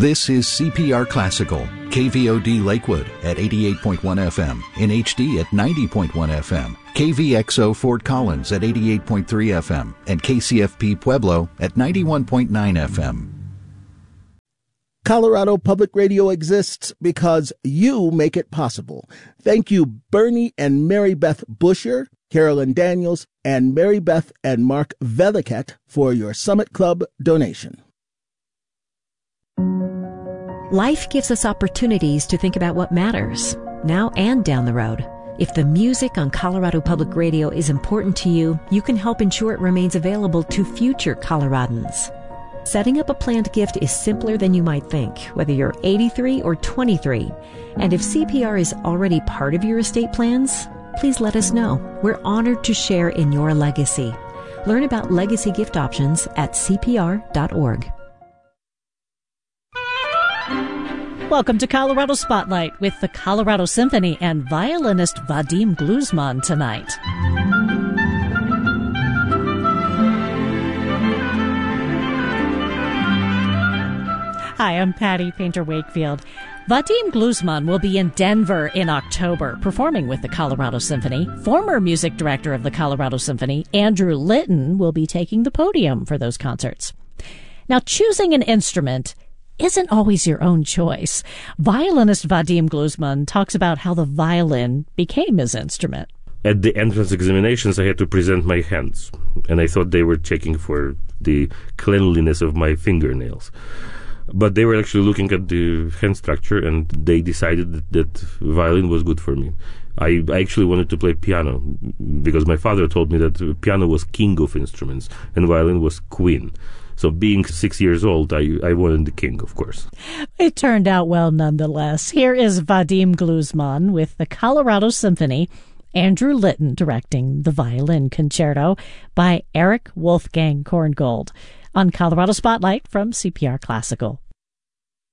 This is CPR Classical, KVOD Lakewood at 88.1 FM, in HD at 90.1 FM, KVXO Fort Collins at 88.3 FM, and KCFP Pueblo at 91.9 FM. Colorado Public Radio exists because you make it possible. Thank you, Bernie and Mary Beth Busher, Carolyn Daniels, and Mary Beth and Mark Veliket for your Summit Club donation. Life gives us opportunities to think about what matters, now and down the road. If the music on Colorado Public Radio is important to you, you can help ensure it remains available to future Coloradans. Setting up a planned gift is simpler than you might think, whether you're 83 or 23. And if CPR is already part of your estate plans, please let us know. We're honored to share in your legacy. Learn about legacy gift options at CPR.org. Welcome to Colorado Spotlight with the Colorado Symphony and violinist Vadim Gluzman tonight. Hi, I'm Patty Painter-Wakefield. Vadim Gluzman will be in Denver in October, performing with the Colorado Symphony. Former music director of the Colorado Symphony, Andrew Litton, will be taking the podium for those concerts. Now, choosing an instrument isn't always your own choice. Violinist Vadim Gluzman talks about how the violin became his instrument. At the entrance examinations, I had to present my hands, and I thought they were checking for the cleanliness of my fingernails. But they were actually looking at the hand structure, and they decided that violin was good for me. I actually wanted to play piano, because my father told me that piano was king of instruments, and violin was queen. So being 6 years old, I wanted the king, of course. It turned out well nonetheless. Here is Vadim Gluzman with the Colorado Symphony, Andrew Litton directing the violin concerto by Eric Wolfgang Korngold on Colorado Spotlight from CPR Classical.